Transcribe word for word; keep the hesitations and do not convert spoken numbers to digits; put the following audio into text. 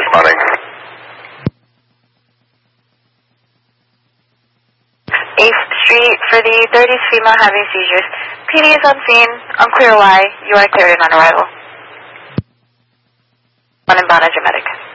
Good morning. eighth Street for the thirties female having seizures. P D is on scene. Unclear why. You are cleared and on arrival. One in Bonage, medic.